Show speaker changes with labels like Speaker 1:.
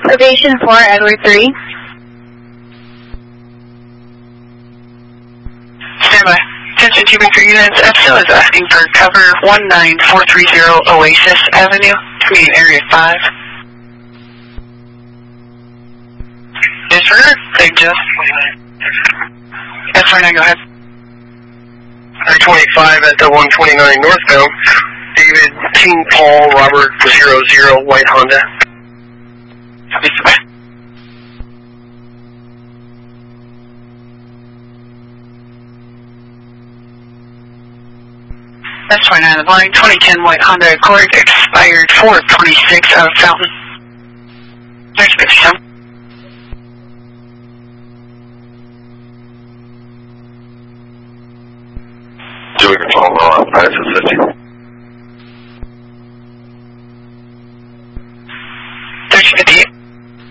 Speaker 1: Probation 4, Edward 3.
Speaker 2: Standby. Attention to Baker units. EPSO is asking for cover 19430 Oasis Avenue, Community Area 5. Yes, sir. Big Jeff. F49, go ahead.
Speaker 3: 925 at the 129 northbound. David King Paul Robert 00 white Honda.
Speaker 2: Copy, standby. That's 29 of line, 2010 white Honda Accord, expired 426 out of Fountain. There's 57.
Speaker 3: Joey Control, ISS 50.
Speaker 2: 1358.